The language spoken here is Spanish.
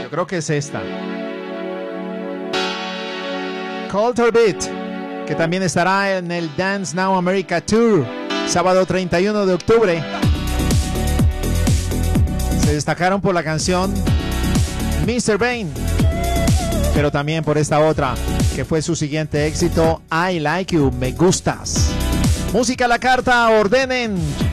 Yo creo que es esta. Culture Beat, que también estará en el Dance Now America Tour, sábado 31 de octubre. Se destacaron por la canción Mr. Bane, pero también por esta otra, que fue su siguiente éxito, I Like You, Me Gustas. Música a la carta, ordenen.